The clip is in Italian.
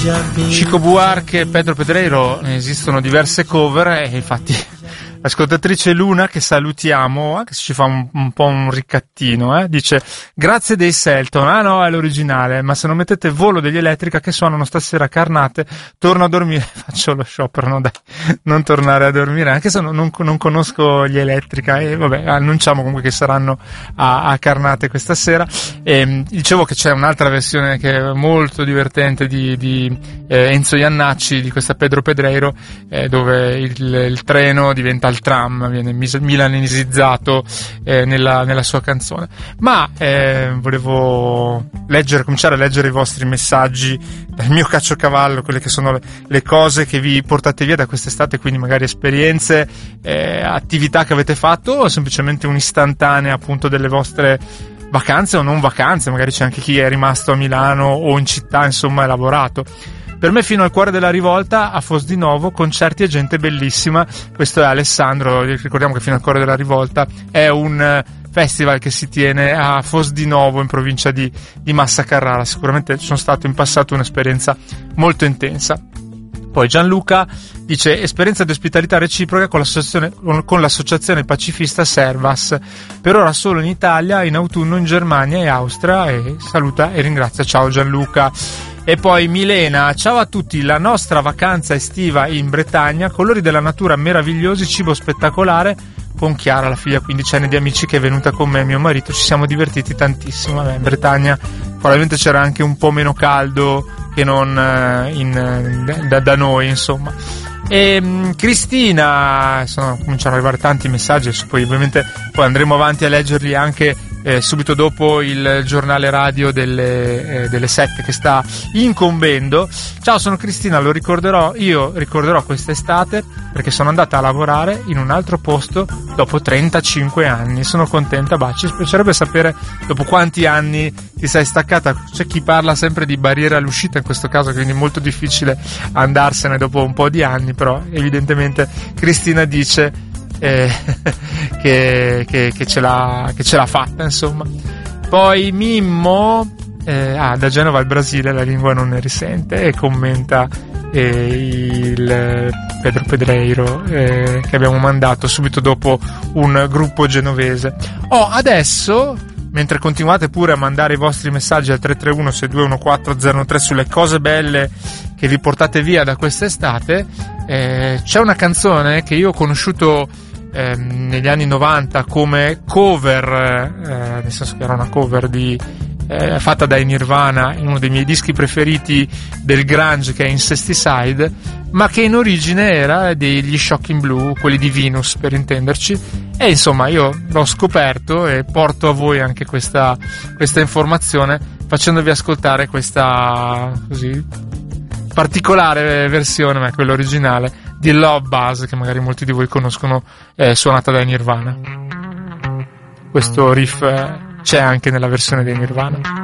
Chico Buarque e Pedro Pedreiro, ne esistono diverse cover e infatti l'ascoltatrice Luna, che salutiamo, anche se ci fa un po' un ricattino, dice: grazie dei Selton. Ah no, è l'originale, ma se non mettete Volo degli Elettrica che suonano stasera Carnate, torno a dormire. Faccio lo sciopero, no dai, non tornare a dormire, anche se non conosco gli Elettrica, e vabbè, annunciamo comunque che saranno a Carnate questa sera. E dicevo che c'è un'altra versione che è molto divertente di Enzo Iannacci, di questa Pedro Pedreiro, dove il treno diventa il tram, viene milanesizzato nella sua canzone. Ma volevo cominciare a leggere i vostri messaggi dal mio caciocavallo, quelle che sono le cose che vi portate via da quest'estate, quindi magari esperienze, attività che avete fatto, o semplicemente un'istantanea appunto delle vostre vacanze o non vacanze. Magari c'è anche chi è rimasto a Milano o in città, insomma, ha lavorato. Per me Fino al cuore della rivolta a Fos di Novo, concerti e gente bellissima. Questo è Alessandro. Ricordiamo che Fino al cuore della rivolta è un festival che si tiene a Fos di Novo, in provincia di Massa Carrara. Sicuramente sono stato in passato un'esperienza molto intensa. Poi Gianluca dice: esperienza di ospitalità reciproca con l'associazione pacifista Servas, per ora solo in Italia, in autunno in Germania e Austria, e saluta e ringrazia. Ciao Gianluca. E poi Milena: ciao a tutti, la nostra vacanza estiva in Bretagna, colori della natura meravigliosi, cibo spettacolare, con Chiara, la figlia 15enne di amici che è venuta con me e mio marito, ci siamo divertiti tantissimo. In Bretagna probabilmente c'era anche un po' meno caldo che non da noi, insomma. E Cristina, cominciano ad arrivare tanti messaggi, poi ovviamente andremo avanti a leggerli anche subito dopo il giornale radio delle 7 che sta incombendo. Ciao, sono Cristina, io ricorderò quest'estate perché sono andata a lavorare in un altro posto dopo 35 anni. Sono contenta, baci. Piacerebbe sapere dopo quanti anni ti sei staccata. C'è chi parla sempre di barriera all'uscita in questo caso, quindi è molto difficile andarsene dopo un po' di anni, però evidentemente Cristina dice che ce l'ha fatta, insomma. Poi Mimmo da Genova al Brasile la lingua non ne risente, e commenta il Pedro Pedreiro che abbiamo mandato subito dopo un gruppo genovese. Adesso, mentre continuate pure a mandare i vostri messaggi al 331-6214-013 sulle cose belle che vi portate via da quest'estate, c'è una canzone che io ho conosciuto negli anni 90 come cover, nel senso che era una cover fatta dai Nirvana, in uno dei miei dischi preferiti del grunge, che è Incesticide, ma che in origine era degli Shocking Blue, quelli di Venus per intenderci. E insomma io l'ho scoperto e porto a voi anche questa informazione, facendovi ascoltare questa così particolare versione, ma è quella originale, di Love Buzz, che magari molti di voi conoscono, suonata dai Nirvana. Questo riff c'è anche nella versione dei Nirvana.